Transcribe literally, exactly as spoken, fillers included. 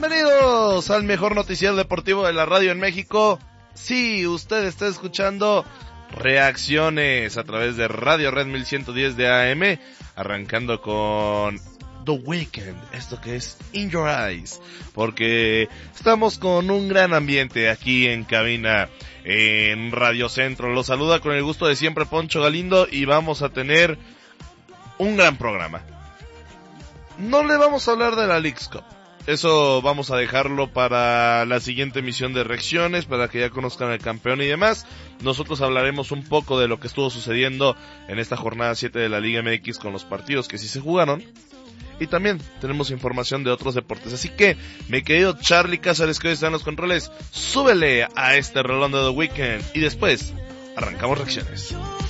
Bienvenidos al mejor noticiero deportivo de la radio en México. Sí, usted está escuchando Reacciones a través de Radio Red mil ciento diez de A M, arrancando con The Weeknd, esto que es In Your Eyes, porque estamos con un gran ambiente aquí en cabina en Radio Centro. Los saluda con el gusto de siempre Poncho Galindo y vamos a tener un gran programa. No le vamos a hablar de la Leagues Cup, eso vamos a dejarlo para la siguiente emisión de Reacciones, para que ya conozcan al campeón y demás. Nosotros hablaremos un poco de lo que estuvo sucediendo en esta jornada siete de la Liga M X con los partidos que sí se jugaron. Y también tenemos información de otros deportes. Así que, mi querido Charlie Cázares, que hoy está en los controles, súbele a este rolón de The Weeknd y después arrancamos Reacciones.